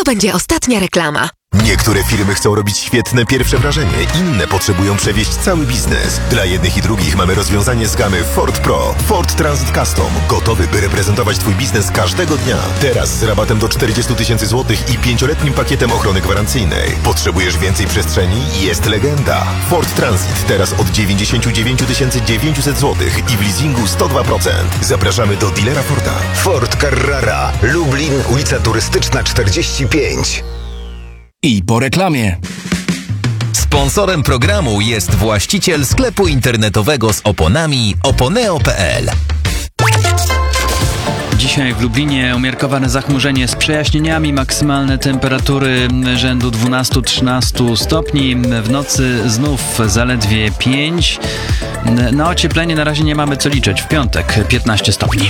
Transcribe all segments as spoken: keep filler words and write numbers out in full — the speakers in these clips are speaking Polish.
To będzie ostatnia reklama. Niektóre firmy chcą robić świetne pierwsze wrażenie, inne potrzebują przewieźć cały biznes. Dla jednych i drugich mamy rozwiązanie z gamy Ford Pro. Ford Transit Custom. Gotowy, by reprezentować Twój biznes każdego dnia. Teraz z rabatem do czterdzieści tysięcy złotych i pięcioletnim pakietem ochrony gwarancyjnej. Potrzebujesz więcej przestrzeni? Jest legenda. Ford Transit teraz od dziewięćdziesiąt dziewięć tysięcy dziewięćset złotych i w leasingu sto dwa procent. Zapraszamy do dealera Forda. Ford Carrara. Lublin, ulica Turystyczna czterdzieści pięć. I po reklamie. Sponsorem programu jest właściciel sklepu internetowego z oponami oponeo kropka pe el. Dzisiaj w Lublinie umiarkowane zachmurzenie z przejaśnieniami, maksymalne temperatury rzędu dwanaście do trzynastu stopni, w nocy znów zaledwie pięć. Na ocieplenie na razie nie mamy co liczyć, w piątek piętnaście stopni.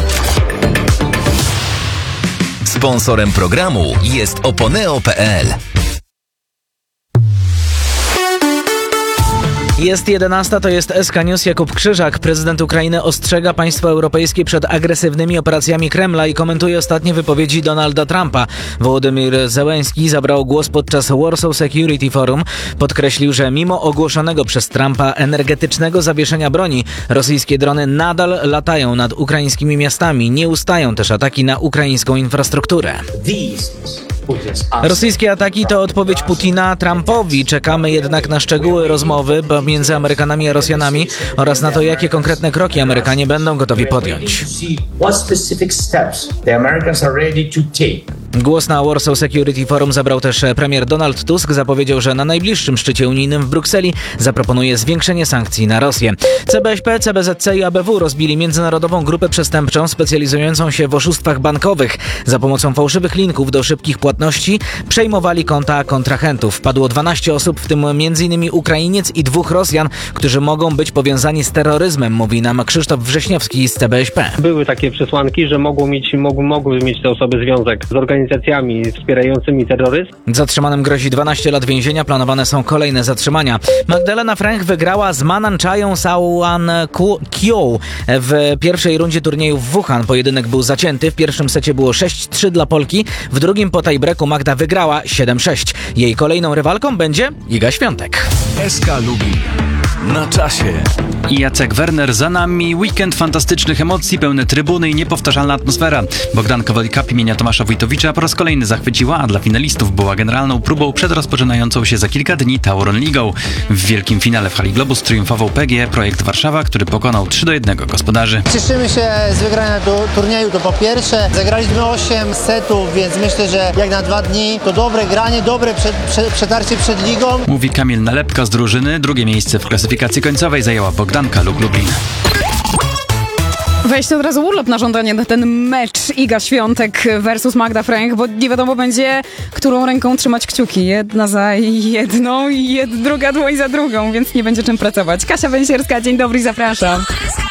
Sponsorem programu jest oponeo kropka pe el. Jest jedenasta, to jest S K News. Jakub Krzyżak. Prezydent Ukrainy ostrzega państwa europejskie przed agresywnymi operacjami Kremla i komentuje ostatnie wypowiedzi Donalda Trumpa. Wołodymyr Zełenski zabrał głos podczas Warsaw Security Forum. Podkreślił, że mimo ogłoszonego przez Trumpa energetycznego zawieszenia broni, rosyjskie drony nadal latają nad ukraińskimi miastami. Nie ustają też ataki na ukraińską infrastrukturę. Rosyjskie ataki to odpowiedź Putina Trumpowi. Czekamy jednak na szczegóły rozmowy pomiędzy Amerykanami a Rosjanami oraz na to, jakie konkretne kroki Amerykanie będą gotowi podjąć. Głos na Warsaw Security Forum zabrał też premier Donald Tusk. Zapowiedział, że na najbliższym szczycie unijnym w Brukseli zaproponuje zwiększenie sankcji na Rosję. C B S P, C B Z C i A B W rozbili międzynarodową grupę przestępczą specjalizującą się w oszustwach bankowych. Za pomocą fałszywych linków do szybkich płatności przejmowali konta kontrahentów. Padło dwanaście osób, w tym między innymi Ukrainiec i dwóch Rosjan, którzy mogą być powiązani z terroryzmem, mówi nam Krzysztof Wrześniowski z C B S P. Były takie przesłanki, że mogą mieć, mogły, mogły mieć te osoby związek z organizacjami wspierającymi terroryzm. Zatrzymanym grozi dwanaście lat więzienia, planowane są kolejne zatrzymania. Magdalena Fręch wygrała z Manan Chają Sawan Kyo w pierwszej rundzie turnieju w Wuhan. Pojedynek był zacięty, w pierwszym secie było sześć trzy dla Polki, w drugim po tiebreaku Magda wygrała siedem sześć. Jej kolejną rywalką będzie Iga Świątek. S K Lublin. Na czasie. I Jacek Werner za nami. Weekend fantastycznych emocji, pełne trybuny i niepowtarzalna atmosfera. Bogdanka World Cup imienia Tomasza Wójtowicza po raz kolejny zachwyciła, a dla finalistów była generalną próbą przed rozpoczynającą się za kilka dni Tauron Ligą. W wielkim finale w hali Globus triumfował P G E Projekt Warszawa, który pokonał trzy do jednego gospodarzy. Cieszymy się z wygrania do turnieju, to po pierwsze. Zagraliśmy osiem setów, więc myślę, że jak na dwa dni to dobre granie, dobre przed, przed, przetarcie przed ligą. Mówi Kamil Nalepka z drużyny. Drugie miejsce w klasyfikacji końcowej zajęła Bogdanka Luk Lublin. Weźcie od razu urlop na żądanie na ten mecz Iga Świątek versus Magda Fręch, bo nie wiadomo będzie, którą ręką trzymać kciuki. Jedna za jedną i jed, druga dłoń za drugą, więc nie będzie czym pracować. Kasia Węsierska, dzień dobry, zapraszam.